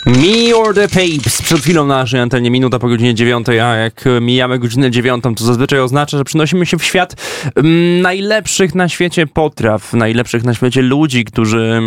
Me or the Papes. Przed chwilą na naszej antenie minuta po godzinie 9, a jak mijamy godzinę 9, to zazwyczaj oznacza, że przenosimy się w świat najlepszych na świecie potraw, najlepszych na świecie ludzi, którzy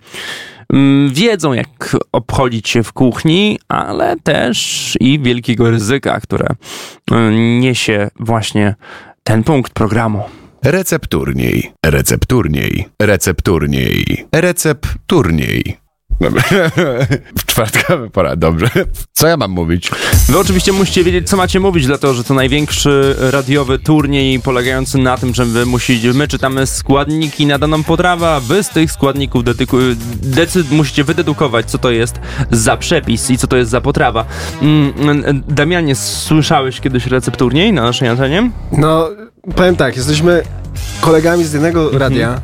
wiedzą, jak obchodzić się w kuchni, ale też i wielkiego ryzyka, które niesie właśnie ten punkt programu. Recepturniej, recepturniej, recepturniej, recepturniej. Dobra. W czwartkowy pora, dobrze. Co ja mam mówić? Wy oczywiście musicie wiedzieć, co macie mówić, dlatego że to największy radiowy turniej polegający na tym, że my czytamy składniki na daną potrawę, a wy z tych składników musicie wydedukować, co to jest za przepis i co to jest za potrawa. Damianie, słyszałeś kiedyś recepturniej na naszej antenie? No, powiem tak, jesteśmy kolegami z jednego radia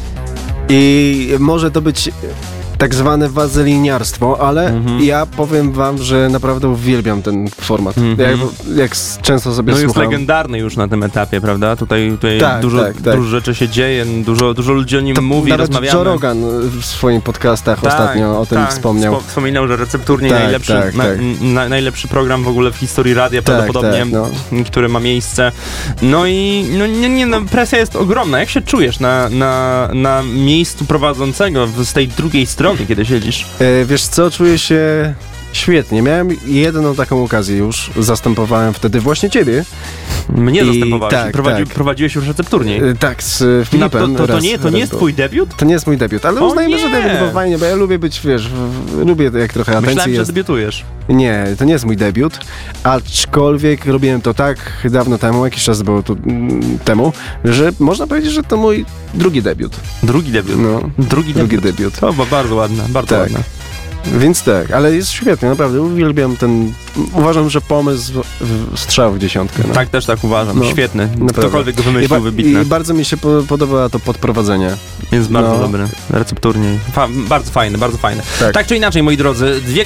i może to być tak zwane wazeliniarstwo, ale ja powiem wam, że naprawdę uwielbiam ten format. Jak często sobie słucham. No jest legendarny już na tym etapie, prawda? Tutaj tak, dużo rzeczy się dzieje, dużo ludzi o nim mówi, nawet rozmawiamy. Joe Rogan w swoich podcastach ostatnio o tym wspomniał. Wspominał, że recepturniej najlepszy program w ogóle w historii radia, prawdopodobnie, który ma miejsce. No i presja jest ogromna. Jak się czujesz na miejscu prowadzącego z tej drugiej strony, kiedy siedzisz? Wiesz co, czuję się świetnie. Miałem jedną taką okazję już. Zastępowałem wtedy właśnie ciebie. Mnie zastępowałeś. Prowadziłeś już recepturniej. Tak, z Filipem. To nie jest twój debiut? To nie jest mój debiut, ale uznajmy, że debiut był fajnie, bo ja lubię być, lubię jak trochę atencji. Myślałem, że debiutujesz. Nie, to nie jest mój debiut, aczkolwiek robiłem to tak dawno temu, jakiś czas było temu, że można powiedzieć, że to mój drugi debiut. Drugi debiut? No, drugi debiut. To bardzo ładne, bardzo ładne. Więc tak, ale jest świetnie, naprawdę uwielbiam uważam, że pomysł strzał w dziesiątkę. No. Tak, też tak uważam, świetny. Ktokolwiek go wymyślił, wybitny. I bardzo mi się podoba to podprowadzenie. Jest bardzo dobry, recepturniej. Bardzo fajne. Tak czy inaczej, moi drodzy, dwie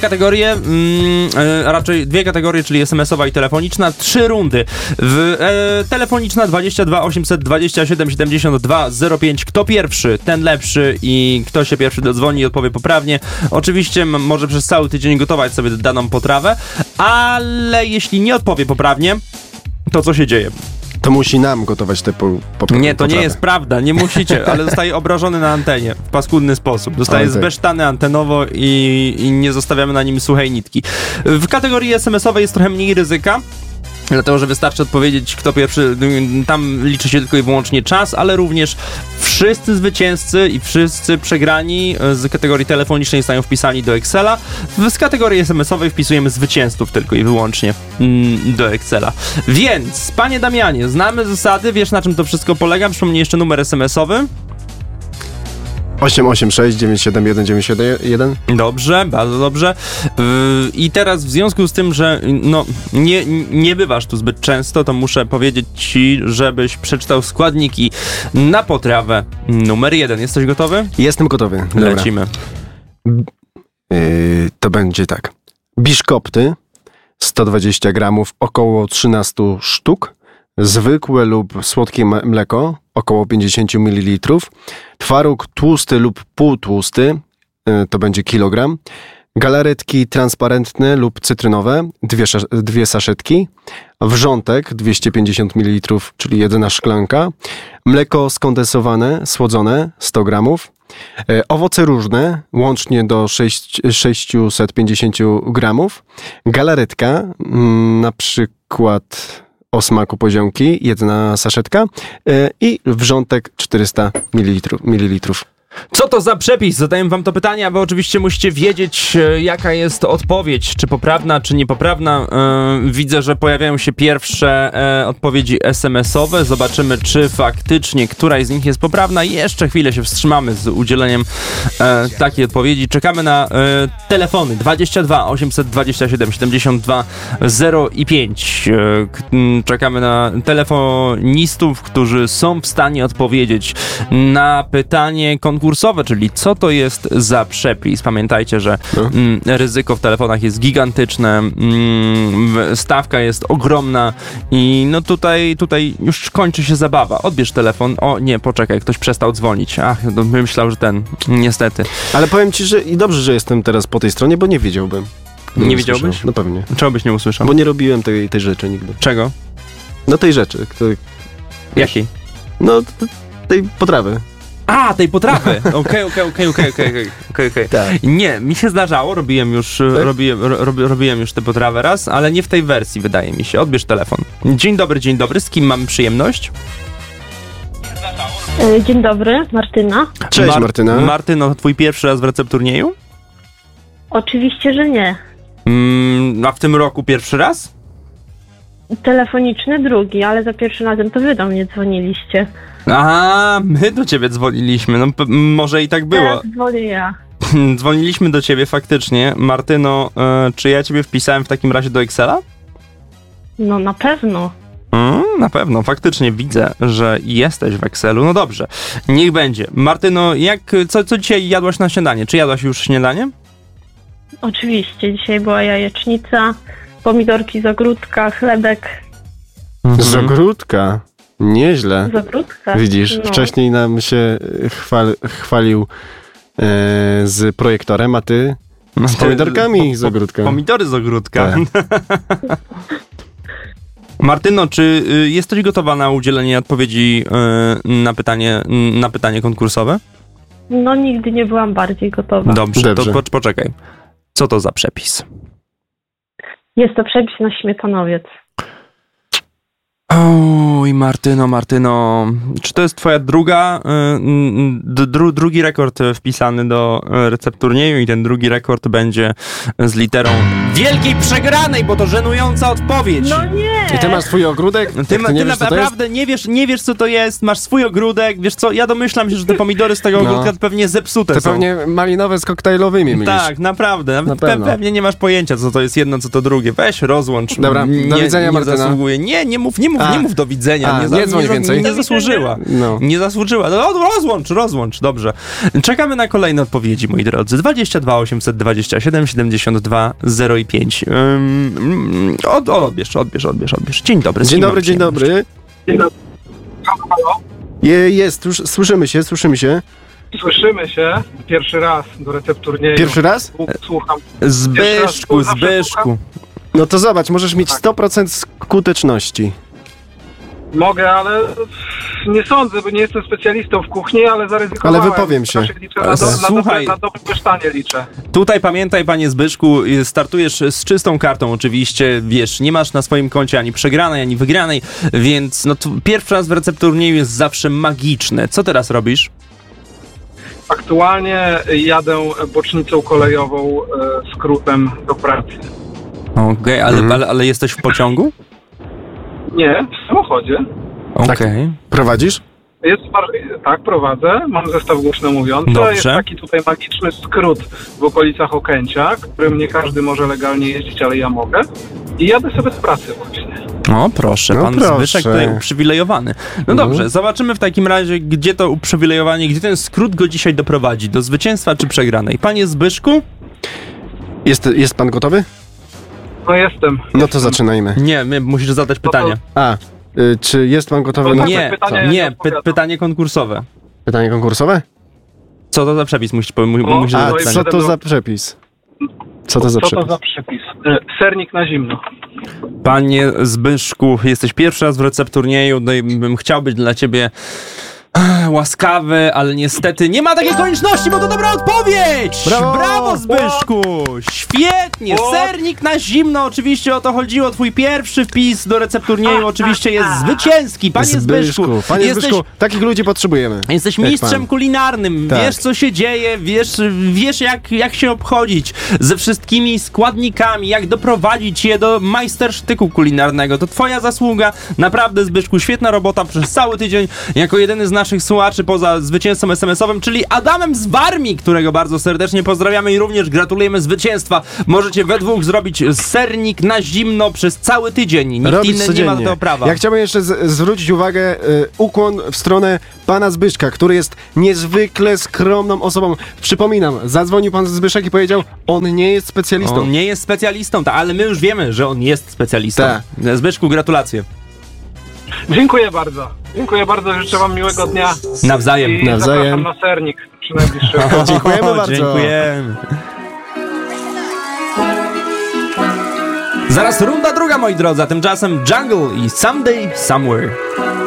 kategorie, czyli SMS-owa i telefoniczna, 3 rundy. Telefoniczna 22 827 72 05. Kto pierwszy, ten lepszy i kto się pierwszy dodzwoni i odpowie poprawnie. Oczywiście może przez cały tydzień gotować sobie daną potrawę, ale jeśli nie odpowie poprawnie, to co się dzieje? To musi nam gotować te poprawę. Nie, to nie jest prawda, nie musicie, ale zostaje obrażony na antenie w paskudny sposób. Zostaje zbesztany antenowo i nie zostawiamy na nim suchej nitki. W kategorii SMS-owej jest trochę mniej ryzyka, dlatego, że wystarczy odpowiedzieć, kto pierwszy, tam liczy się tylko i wyłącznie czas, ale również wszyscy zwycięzcy i wszyscy przegrani z kategorii telefonicznej zostają wpisani do Excela. Z kategorii SMS-owej wpisujemy zwycięzców tylko i wyłącznie do Excela. Więc, panie Damianie, znamy zasady, wiesz, na czym to wszystko polega? Przypomnij jeszcze numer SMS-owy. 886 971 971. Dobrze, bardzo dobrze. I teraz w związku z tym, że nie bywasz tu zbyt często, to muszę powiedzieć ci, żebyś przeczytał składniki na potrawę numer 1. Jesteś gotowy? Jestem gotowy. Dobra. Lecimy. To będzie tak. Biszkopty 120 gramów, około 13 sztuk. Zwykłe lub słodkie mleko, około 50 ml. Twaróg tłusty lub półtłusty, to będzie kilogram. Galaretki transparentne lub cytrynowe, 2 saszetki. Wrzątek 250 ml, czyli 1 szklanka. Mleko skondensowane, słodzone, 100 gramów. Owoce różne, łącznie do 650 gramów. Galaretka, na przykład o smaku poziomki, 1 saszetka i wrzątek 400 ml. Co to za przepis? Zadaję wam to pytanie, a wy oczywiście musicie wiedzieć, jaka jest odpowiedź, czy poprawna, czy niepoprawna. Widzę, że pojawiają się pierwsze odpowiedzi SMS-owe. Zobaczymy, czy faktycznie któraś z nich jest poprawna. Jeszcze chwilę się wstrzymamy z udzieleniem takiej odpowiedzi. Czekamy na telefony 22 827 72 05. Czekamy na telefonistów, którzy są w stanie odpowiedzieć na pytanie konkursu konkursowe, czyli co to jest za przepis. Pamiętajcie, że ryzyko w telefonach jest gigantyczne, stawka jest ogromna i no tutaj już kończy się zabawa. Odbierz telefon. O nie, poczekaj, ktoś przestał dzwonić. Ach, myślał, że niestety. Ale powiem ci, że i dobrze, że jestem teraz po tej stronie, bo nie wiedziałbym. Nie wiedziałbyś? No pewnie. Czego byś nie usłyszał? Bo nie robiłem tej rzeczy nigdy. Czego? No tej rzeczy, której... Jakiej? No, tej potrawy. A, tej potrawy! Okej. Tak. Nie, mi się zdarzało, robiłem już tę potrawę raz, ale nie w tej wersji, wydaje mi się. Odbierz telefon. Dzień dobry, z kim mamy przyjemność? Dzień dobry, Martyna. Cześć, Martyna. Martyno, twój pierwszy raz w recepturnieju? Oczywiście, że nie. A w tym roku pierwszy raz? Telefoniczny drugi, ale za pierwszym razem to wy do mnie dzwoniliście. Aha, my do ciebie dzwoniliśmy, no może i tak było. Teraz dzwonię ja. Dzwoniliśmy do ciebie faktycznie. Martyno, czy ja ciebie wpisałem w takim razie do Excela? No na pewno. Na pewno, faktycznie widzę, że jesteś w Excelu. No dobrze, niech będzie. Martyno, co dzisiaj jadłaś na śniadanie? Czy jadłaś już śniadanie? Oczywiście, dzisiaj była jajecznica, pomidorki z ogródka, chlebek Z ogródka. Nieźle. z ogródka. Widzisz, No. wcześniej nam się chwalił z projektorem, a ty z pomidorkami z ogródka. Pomidory z ogródka. Tak. Martyno, czy jesteś gotowa na udzielenie odpowiedzi na pytanie konkursowe? No nigdy nie byłam bardziej gotowa. Dobrze. To poczekaj. Co to za przepis? Jest to przepis na śmietanowiec. Oj, Martyno, czy to jest twoja drugi rekord wpisany do recepturnieju i ten drugi rekord będzie z literą wielkiej przegranej, bo to żenująca odpowiedź. No nie! I ty masz swój ogródek? Ty nie wiesz, naprawdę nie wiesz, co to jest, masz swój ogródek, wiesz co, ja domyślam się, że te pomidory z tego ogródka pewnie zepsute Te są. pewnie malinowe z koktajlowymi mylisz. Tak, naprawdę. Na pewno. Pewnie nie masz pojęcia, co to jest jedno, co to drugie. Weź, rozłącz. Dobra, do widzenia, Martyna. Nie zasługuje. Nie mów do widzenia. Nie dzwoń więcej. Nie zasłużyła. No. Nie zasłużyła. No, rozłącz. Dobrze. Czekamy na kolejne odpowiedzi, moi drodzy. 22 827 72 05. Odbierz. Dzień dobry. Dzień dobry. Halo? Jest, już słyszymy się. Słyszymy się. Pierwszy raz do recepturnieju. Pierwszy raz? Słucham. Zbyszku. No to zobacz, możesz mieć 100% skuteczności. Mogę, ale nie sądzę, bo nie jestem specjalistą w kuchni, ale zaryzykowałem. Ale wypowiem się. Liczę Słuchaj. na dobre besztanie liczę. Tutaj pamiętaj, panie Zbyszku, startujesz z czystą kartą oczywiście, wiesz, nie masz na swoim koncie ani przegranej, ani wygranej, więc no pierwszy raz w recepturnieju jest zawsze magiczne. Co teraz robisz? Aktualnie jadę bocznicą kolejową skrótem do pracy. Okej, ale jesteś w pociągu? Nie, w samochodzie. Okej. Prowadzisz? Tak, prowadzę. Mam zestaw głośnomówiący. Dobrze. Jest taki tutaj magiczny skrót w okolicach Okęcia, którym nie każdy może legalnie jeździć, ale ja mogę. I jadę sobie z pracy właśnie. O, proszę, pan Zbyszek tutaj uprzywilejowany. No dobrze, zobaczymy w takim razie, gdzie to uprzywilejowanie, gdzie ten skrót go dzisiaj doprowadzi. Do zwycięstwa czy przegranej? Panie Zbyszku? Jest pan gotowy? No jestem. No to zaczynajmy. Nie, musisz zadać pytanie. Czy jest pan gotowy na... Pytanie konkursowe. Pytanie konkursowe? Co to za przepis? Musisz A co to za przepis? Co to za przepis? Sernik na zimno. Panie Zbyszku, jesteś pierwszy raz w recepturnieju, no i bym chciał być dla ciebie łaskawy, ale niestety nie ma takiej konieczności, bo to dobra odpowiedź! Brawo Zbyszku! Świetnie! Sernik na zimno, oczywiście o to chodziło. Twój pierwszy wpis do recepturnieju oczywiście jest zwycięski. Panie Zbyszku, takich ludzi potrzebujemy. Jesteś mistrzem kulinarnym, tak. Wiesz co się dzieje, wiesz jak się obchodzić ze wszystkimi składnikami, jak doprowadzić je do majstersztyku kulinarnego. To twoja zasługa. Naprawdę Zbyszku, świetna robota przez cały tydzień. Jako jedyny z naszych naszych słuchaczy poza zwycięzcą SMS-owym, czyli Adamem z Warmii, którego bardzo serdecznie pozdrawiamy i również gratulujemy zwycięstwa. Możecie we dwóch zrobić sernik na zimno przez cały tydzień. Nikt inny nie ma do tego prawa. Ja chciałbym jeszcze zwrócić uwagę, ukłon w stronę pana Zbyszka, który jest niezwykle skromną osobą. Przypominam, zadzwonił pan Zbyszek i powiedział, on nie jest specjalistą. On nie jest specjalistą, ale my już wiemy, że on jest specjalistą. Zbyszku, gratulacje. Dziękuję bardzo. Dziękuję bardzo, życzę wam miłego dnia. Nawzajem. I zapraszam na sernik przy najbliższym. Dziękujemy bardzo. Dziękujemy. Zaraz runda druga, moi drodzy, a tymczasem Jungle i Someday Somewhere.